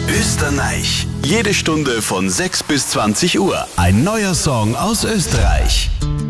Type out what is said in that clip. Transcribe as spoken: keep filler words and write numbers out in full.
Österreich. Jede Stunde von sechs bis zwanzig Uhr. Ein neuer Song aus Österreich.